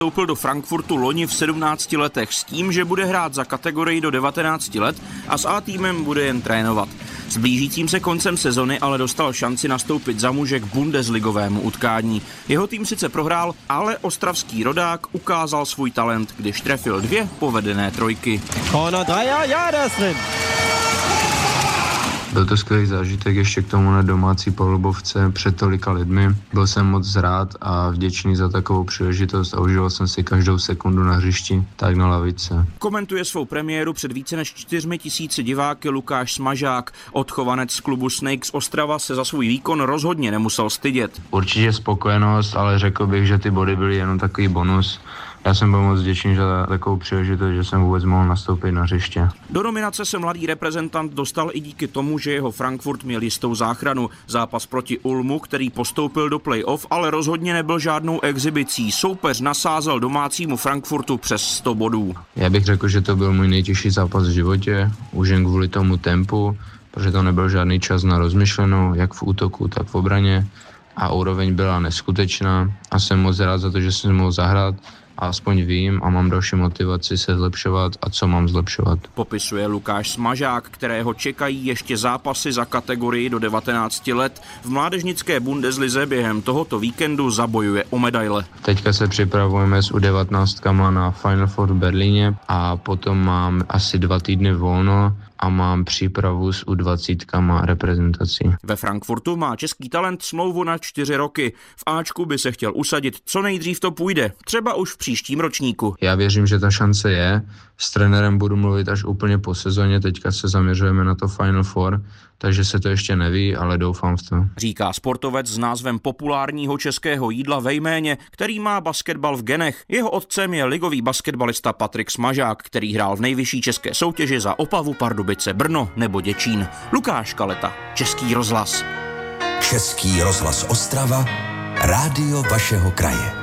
Vstoupil do Frankfurtu loni v 17 letech s tím, že bude hrát za kategorii do 19 let a s A týmem bude jen trénovat. S blížícím se koncem sezony ale dostal šanci nastoupit za muže k bundesligovému utkání. Jeho tým sice prohrál, ale ostravský rodák ukázal svůj talent, když trefil 2 povedené trojky. Corner Dreier, ja, das drin. Byl to skvělý zážitek ještě k tomu na domácí polubovce před tolika lidmi. Byl jsem moc rád a vděčný za takovou příležitost a užil jsem si každou sekundu na hřišti, tak na lavice. Komentuje svou premiéru před více než 4 000 diváky Lukáš Smažák. Odchovanec z klubu Snakes Ostrava se za svůj výkon rozhodně nemusel stydět. Určitě spokojenost, ale řekl bych, že ty body byly jenom takový bonus. Já jsem byl moc vděčný za takovou příležitost, že jsem vůbec mohl nastoupit na hřiště. Do nominace se mladý reprezentant dostal i díky tomu, že jeho Frankfurt měl jistou záchranu. Zápas proti Ulmu, který postoupil do play-off, ale rozhodně nebyl žádnou exibicí. Soupeř nasázel domácímu Frankfurtu přes 100 bodů. Já bych řekl, že to byl můj nejtěžší zápas v životě, už jen kvůli tomu tempu, protože to nebyl žádný čas na rozmyšlenou, jak v útoku, tak v obraně. A úroveň byla neskutečná a jsem moc rád za to, že jsem mohl zahrát. A aspoň vím a mám další motivaci se zlepšovat a co mám zlepšovat. Popisuje Lukáš Smažák, kterého čekají ještě zápasy za kategorii do 19 let. V mládežnické Bundeslize během tohoto víkendu zabojuje o medaile. Teďka se připravujeme s U19 na Final Four v Berlíně a potom mám asi 2 týdny volno a mám přípravu s U20 reprezentací. Ve Frankfurtu má český talent smlouvu na 4 roky. V Ačku by se chtěl usadit, co nejdřív to půjde, třeba už v příštím ročníku. Já věřím, že ta šance je. S trenérem budu mluvit až úplně po sezóně, teďka se zaměřujeme na to Final Four, takže se to ještě neví, ale doufám v to. Říká sportovec s názvem populárního českého jídla ve jméně, který má basketbal v genech. Jeho otcem je ligový basketbalista Patrik Smažák, který hrál v nejvyšší české soutěži za Opavu, Pardubice, Brno nebo Děčín. Lukáš Kaleta, Český rozhlas. Český rozhlas Ostrava, rádio vašeho kraje.